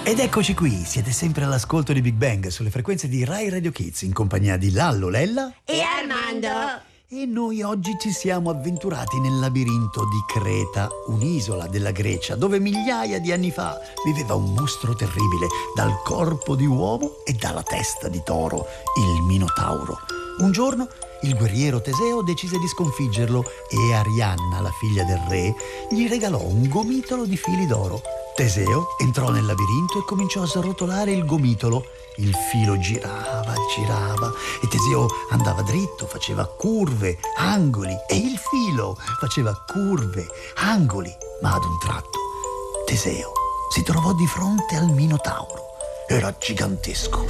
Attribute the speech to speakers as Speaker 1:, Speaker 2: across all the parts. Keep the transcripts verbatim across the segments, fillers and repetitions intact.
Speaker 1: Ed eccoci qui, siete sempre all'ascolto di Big Bang sulle frequenze di Rai Radio Kids in compagnia di Lallo, Lella
Speaker 2: e Armando.
Speaker 1: E noi oggi ci siamo avventurati nel labirinto di Creta, un'isola della Grecia dove migliaia di anni fa viveva un mostro terribile dal corpo di uomo e dalla testa di toro, il Minotauro. Un giorno il guerriero Teseo decise di sconfiggerlo e Arianna, la figlia del re, gli regalò un gomitolo di fili d'oro. Teseo entrò nel labirinto e cominciò a srotolare il gomitolo. Il filo girava, girava e Teseo andava dritto, faceva curve, angoli e il filo faceva curve, angoli. Ma ad un tratto Teseo si trovò di fronte al Minotauro. Era gigantesco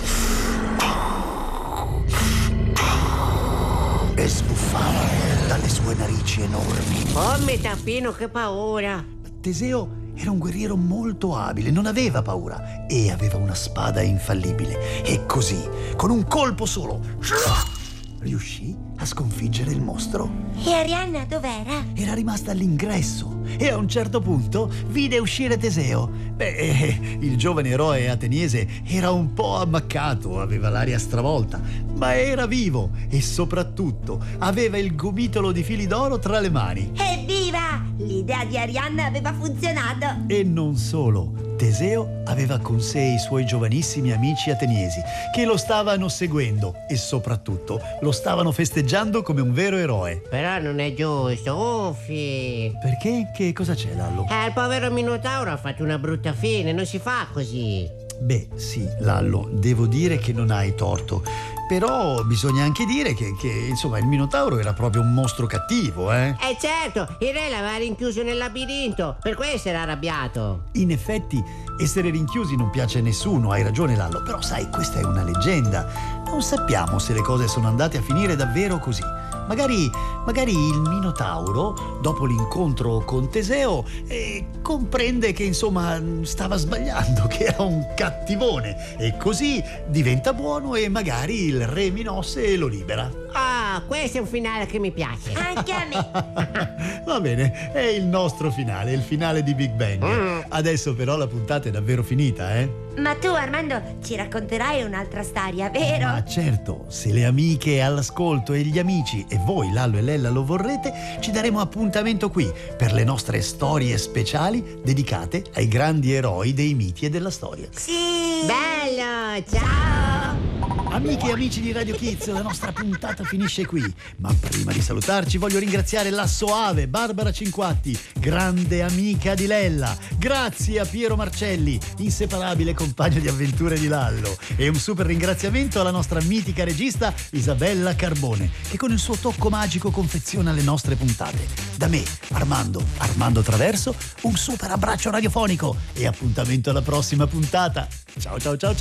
Speaker 1: e sbuffava dalle sue narici enormi.
Speaker 2: Oh, Metapino, che paura!
Speaker 1: Teseo era un guerriero molto abile, non aveva paura e aveva una spada infallibile. E così, con un colpo solo, riuscì a sconfiggere il mostro.
Speaker 3: E Arianna dov'era?
Speaker 1: Era rimasta all'ingresso e a un certo punto vide uscire Teseo. Beh, il giovane eroe ateniese era un po' ammaccato, aveva l'aria stravolta, ma era vivo e soprattutto aveva il gomitolo di fili d'oro tra le mani.
Speaker 3: Evviva! L'idea di Arianna aveva funzionato!
Speaker 1: E non solo. Teseo aveva con sé i suoi giovanissimi amici ateniesi che lo stavano seguendo e soprattutto lo stavano festeggiando come un vero eroe.
Speaker 2: Però non è giusto, uffi!
Speaker 1: Perché? Che cosa c'è, Lallo?
Speaker 2: Eh, il povero Minotauro ha fatto una brutta fine, non si fa così.
Speaker 1: Beh, sì, Lallo, devo dire che non hai torto. Però bisogna anche dire che, che, insomma, il Minotauro era proprio un mostro cattivo, eh?
Speaker 2: Eh certo, il re l'aveva rinchiuso nel labirinto, per questo era arrabbiato.
Speaker 1: In effetti, essere rinchiusi non piace a nessuno, hai ragione, Lallo. Però sai, questa è una leggenda. Non sappiamo se le cose sono andate a finire davvero così. Magari, magari il Minotauro, dopo l'incontro con Teseo, eh, comprende che insomma stava sbagliando, che era un cattivone e così diventa buono e magari il re Minosse lo libera.
Speaker 2: Ah, questo è un finale che mi piace.
Speaker 3: Anche a me.
Speaker 1: Va bene, è il nostro finale, il finale di Big Bang.
Speaker 2: Mm.
Speaker 1: Adesso però la puntata è davvero finita, eh?
Speaker 3: Ma tu, Armando, ci racconterai un'altra storia, vero?
Speaker 1: Ma certo, se le amiche all'ascolto e gli amici e voi, Lallo e Lella, lo vorrete, ci daremo appuntamento qui per le nostre storie speciali dedicate ai grandi eroi dei miti e della storia.
Speaker 3: Sì!
Speaker 2: Bello, ciao!
Speaker 1: Amiche e amici di Radio Kids, la nostra puntata finisce qui. Ma prima di salutarci voglio ringraziare la Soave Barbara Cinquatti, grande amica di Lella. Grazie a Piero Marcelli, inseparabile compagno di avventure di Lallo. E un super ringraziamento alla nostra mitica regista Isabella Carbone, che con il suo tocco magico confeziona le nostre puntate. Da me, Armando, Armando Traverso, un super abbraccio radiofonico e appuntamento alla prossima puntata. Ciao ciao ciao ciao!